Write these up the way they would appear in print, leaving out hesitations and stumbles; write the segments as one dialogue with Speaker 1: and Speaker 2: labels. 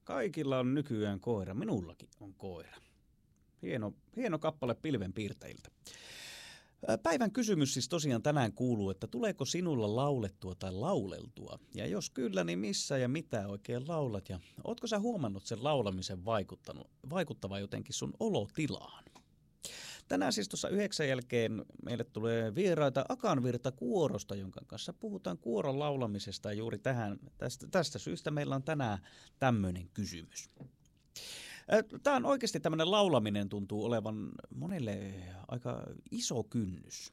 Speaker 1: Kaikilla on nykyään koira, minullakin on koira. Hieno kappale pilvenpiirtäjiltä. Päivän kysymys siis tosiaan tänään kuuluu, että tuleeko sinulla laulettua tai lauleltua? Ja jos kyllä, niin missä ja mitä oikein laulat? Ja ootko sä huomannut sen laulamisen vaikuttavan jotenkin sun olotilaan? Tänään siis tuossa 9 jälkeen meille tulee vieraita Akanvirta Kuorosta, jonka kanssa puhutaan kuoron laulamisesta. Ja juuri tästä syystä meillä on tänään tämmöinen kysymys. Tämä on oikeasti tämmöinen laulaminen tuntuu olevan monelle aika iso kynnys.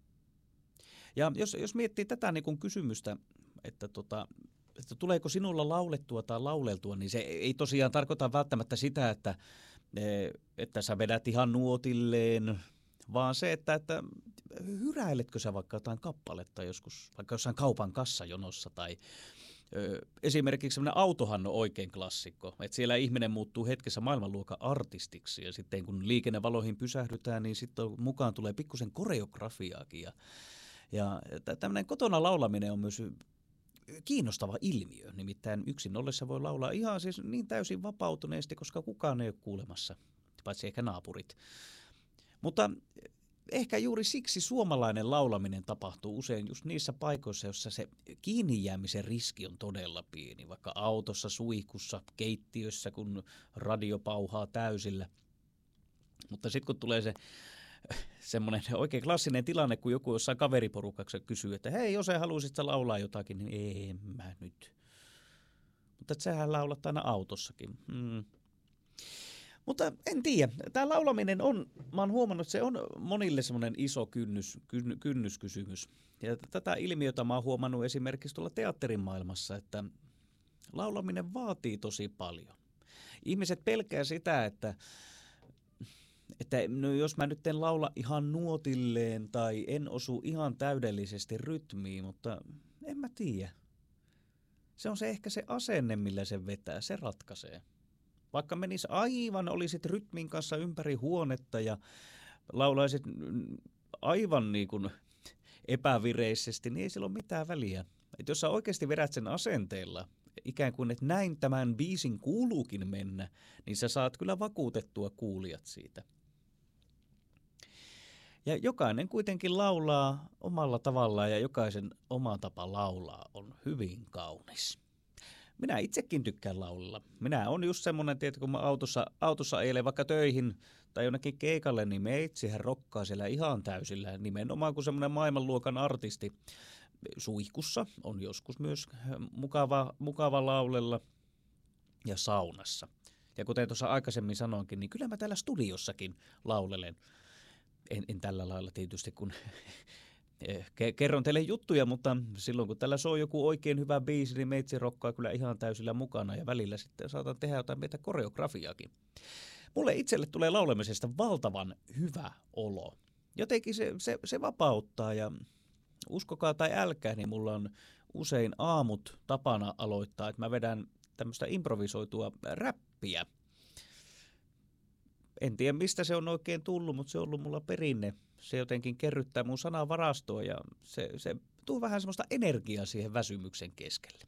Speaker 1: Ja jos miettii tätä niin kuin kysymystä, että tuleeko sinulla laulettua tai lauleltua, niin se ei tosiaan tarkoita välttämättä sitä, että sä vedät ihan nuotilleen, vaan se, että hyräiletkö sä vaikka jotain kappaletta joskus, vaikka jossain kaupan kassajonossa tai esimerkiksi semmoinen autohan on oikein klassikko, että siellä ihminen muuttuu hetkessä maailmanluokan artistiksi ja sitten kun liikennevaloihin pysähdytään, niin sitten mukaan tulee pikkusen koreografiaakin ja tämmöinen kotona laulaminen on myös kiinnostava ilmiö, nimittäin yksin ollessa voi laulaa ihan siis niin täysin vapautuneesti, koska kukaan ei ole kuulemassa, paitsi ehkä naapurit. Mutta ehkä juuri siksi suomalainen laulaminen tapahtuu usein just niissä paikoissa, joissa se kiinni jäämisen riski on todella pieni, vaikka autossa, suihkussa, keittiössä, kun radio pauhaa täysillä. Mutta sitten kun tulee se semmoinen oikein klassinen tilanne, kun joku jossain kaveriporukaksi kysyy, että hei, jos haluaisit sä laulaa jotakin, niin en mä nyt. Mutta et sähän laulat aina autossakin. Mutta en tiedä. Tämä laulaminen on, mä oon huomannut, että se on monille semmoinen iso kynnyskysymys. Ja tätä ilmiötä mä oon huomannut esimerkiksi tuolla teatterin maailmassa, että laulaminen vaatii tosi paljon. Ihmiset pelkää sitä, että no jos mä nyt en laula ihan nuotilleen tai en osu ihan täydellisesti rytmiin, mutta en mä tiedä. Se on se ehkä se asenne, millä se vetää, se ratkaisee. Vaikka olisit rytmin kanssa ympäri huonetta ja laulaisit aivan niin kuin epävireisesti, niin ei sillä ole mitään väliä. Et jos sä oikeasti vedät sen asenteella, ikään kuin, että näin tämän biisin kuuluukin mennä, niin sä saat kyllä vakuutettua kuulijat siitä. Ja jokainen kuitenkin laulaa omalla tavallaan ja jokaisen oma tapa laulaa on hyvin kaunis. Minä itsekin tykkään laulella. Minä on just semmoinen, että kun mä autossa ajelen vaikka töihin tai jonnekin keikalle, niin meitsihän rokkaa siellä ihan täysillä. Nimenomaan kuin semmoinen maailmanluokan artisti. Suihkussa on joskus myös mukava laulella ja saunassa. Ja kuten tuossa aikaisemmin sanoinkin, niin kyllä mä täällä studiossakin laulelen. En tällä lailla tietysti, kun kerron teille juttuja, mutta silloin kun täällä soi joku oikein hyvä biisi, niin meitsi rokkaa kyllä ihan täysillä mukana ja välillä sitten saatan tehdä jotain meitä koreografiaakin. Mulle itselle tulee laulamisesta valtavan hyvä olo. Jotenkin se vapauttaa ja uskokaa tai älkää, niin mulla on usein aamut tapana aloittaa, että mä vedän tämmöistä improvisoitua räppiä. En tiedä, mistä se on oikein tullut, mutta se on ollut mulla perinne. Se jotenkin kerryttää mun sanavarastoa ja se tuo vähän semmoista energiaa siihen väsymyksen keskelle.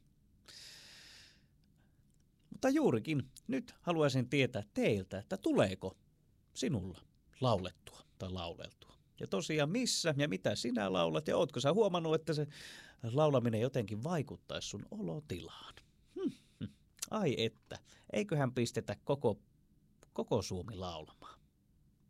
Speaker 1: Mutta juurikin nyt haluaisin tietää teiltä, että tuleeko sinulla laulettua tai lauleltua. Ja tosiaan missä ja mitä sinä laulat ja ootko sä huomannut, että se laulaminen jotenkin vaikuttaisi sun olotilaan? Ai että, eiköhän pistetä koko Suomi laulamaan.